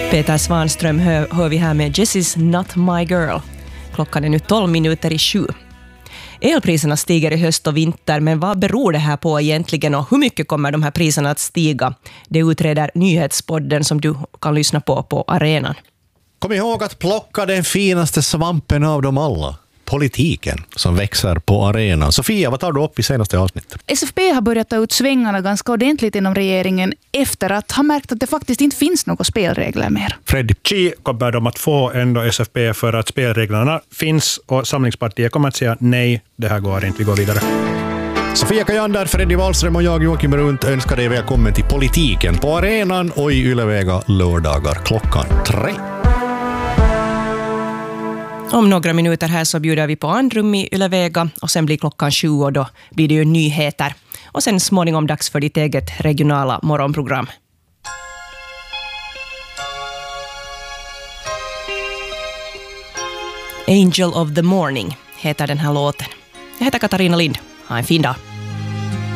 Peter Svanström hör vi här med Jessie's Not My Girl. Klockan är nu 12:07. Elpriserna stiger i höst och vinter, men vad beror det här på egentligen och hur mycket kommer de här priserna att stiga? Det utreder Nyhetspodden som du kan lyssna på arenan. Kom ihåg att plocka den finaste svampen av dem alla. Politiken som växer på arenan. Sofia, vad tar du upp i senaste avsnittet? SFP har börjat ta ut svängarna ganska ordentligt inom regeringen efter att ha märkt att det faktiskt inte finns några spelregler mer. Freddy. Kommer de att få ändå SFP för att spelreglerna finns och Samlingspartiet kommer att säga nej, det här går inte, vi går vidare. Sofia Kajander, Freddy Wallström och jag Joakim Runt önskar dig välkommen till Politiken på arenan och i Ylevega lördagar klockan 3. Om några minuter här så bjuder vi på andrum i Ylevega och sen blir klockan 7 och då blir det ju nyheter. Och sen småningom dags för ditt eget regionala morgonprogram. Angel of the Morning heter den här låten. Jag heter Katarina Lind. Ha en fin dag.